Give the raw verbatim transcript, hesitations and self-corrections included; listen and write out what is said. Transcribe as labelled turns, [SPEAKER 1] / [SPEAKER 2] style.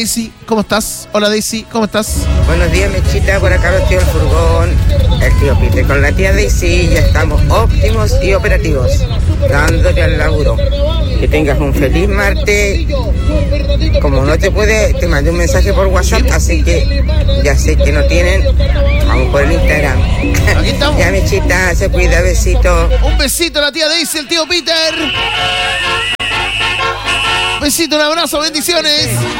[SPEAKER 1] Daisy, ¿cómo estás? Hola Daisy, ¿cómo estás?
[SPEAKER 2] Buenos días, Mechita, por acá los tíos del furgón, el tío Peter con la tía Daisy, ya estamos óptimos y operativos, dándole al laburo. Que tengas un feliz martes. Como no te puede, te mandé un mensaje por WhatsApp, así que ya sé que no tienen, vamos por el Instagram.
[SPEAKER 1] Aquí estamos.
[SPEAKER 2] Ya, Mechita, se cuida, besito.
[SPEAKER 1] Un besito a la tía Daisy, el tío Peter. Besito, un abrazo, bendiciones.